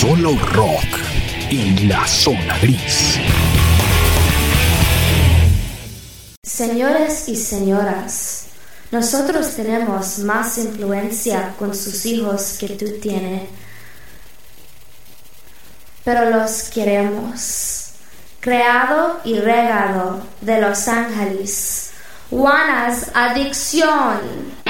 Solo rock en la zona gris. Señores y señoras, nosotros tenemos más influencia con sus hijos que tú tienes, pero los queremos. Creado y regado de Los Ángeles, Juana's Adicción.